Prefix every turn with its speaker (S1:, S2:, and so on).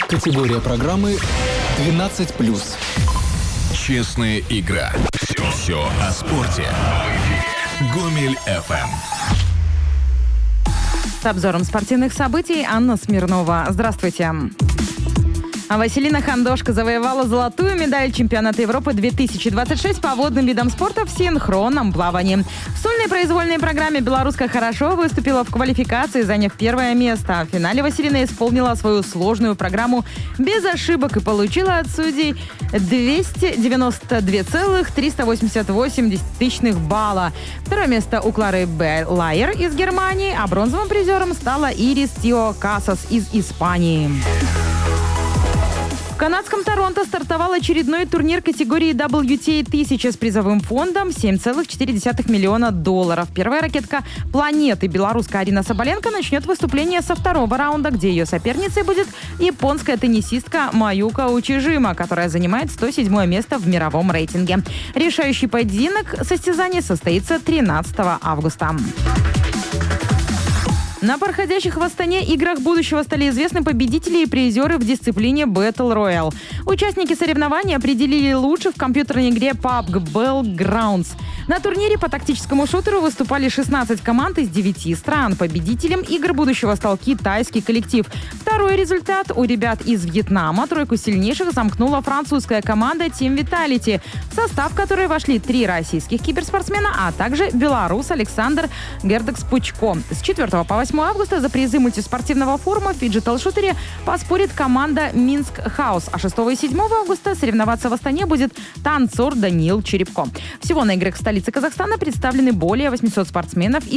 S1: Категория программы 12+.
S2: Честная игра. Все о спорте. Гомель FM.
S3: С обзором спортивных событий Анна Смирнова. Здравствуйте. Василина Хандошко завоевала золотую медаль чемпионата Европы 2026 по водным видам спорта в синхронном плавании. В сольной произвольной программе белоруска хорошо выступила в квалификации, заняв первое место. В финале Василина исполнила свою сложную программу без ошибок и получила от судей 292,388 балла. Второе место у Клары Лайер из Германии, а бронзовым призером стала Ирис Тио Касас из Испании. В канадском Торонто стартовал очередной турнир категории WTA 1000 с призовым фондом $7,4 миллиона. Первая ракетка планеты, белорусская Арина Соболенко, начнет выступление со второго раунда, где ее соперницей будет японская теннисистка Маюка Учижима, которая занимает 107 место в мировом рейтинге. Решающий поединок состязания состоится 13 августа. На проходящих в Астане играх будущего стали известны победители и призеры в дисциплине Battle Royale. Участники соревнований определили лучших в компьютерной игре PUBG Battlegrounds. На турнире по тактическому шутеру выступали 16 команд из 9 стран. Победителем игр будущего стал китайский коллектив. Второй результат у ребят из Вьетнама. Тройку сильнейших замкнула французская команда Team Vitality, в состав которой вошли 3 российских киберспортсмена, а также белорус Александр Гердекс-Пучко. С 4 по 8 августа за призы мультиспортивного форума в фиджитал-шутере поспорит команда Минск Хаус, а 6 и 7 августа соревноваться в Астане будет танцор Даниил Черепко. Всего на играх в столице Казахстана представлены более 800 спортсменов